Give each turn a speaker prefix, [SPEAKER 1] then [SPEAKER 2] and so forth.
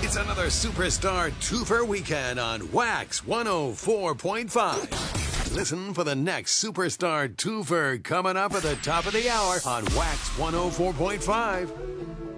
[SPEAKER 1] It's another Superstar Twofer weekend on Wax 104.5. Listen for the next Superstar Twofer coming up at the top of the hour on Wax 104.5.